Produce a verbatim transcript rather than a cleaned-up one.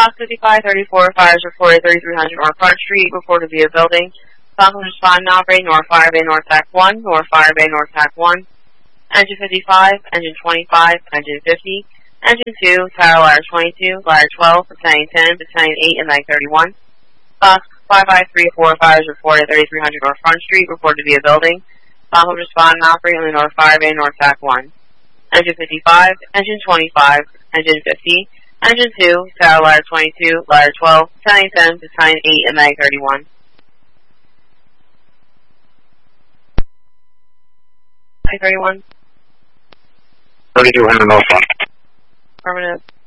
Box fifty-five thirty-four, fires reported thirty-three hundred North Front Street, reported via building. Falcon respond North Bay, North Fire Bay, North Tac one, North Fire Bay, North Tac one. Engine fifty-five, Engine twenty-five, Engine fifty. Engine two, Tower Ladder twenty-two, Ladder twelve, Battalion ten, Battalion eight, and Lag thirty-one. Box five five three four, fires reported thirty-three hundred North Front Street, reported via building. Falcon respond and operate on the North Fire Bay, North Tac one. Engine fifty-five, Engine twenty-five, Engine fifty. Engine two, Tower Ladder twenty-two, Ladder twelve, Battalion ten, Battalion eight, and Lag thirty-one. Lag thirty-one. thirty-two hundred North Front. Affirmative.